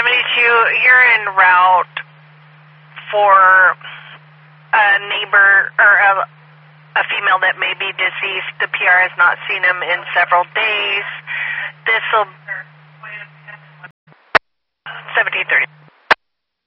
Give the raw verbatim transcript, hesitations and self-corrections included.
seventy-two, you're en route for a neighbor or a, a female that may be deceased. The P R has not seen him in several days. This will seventeen thirty.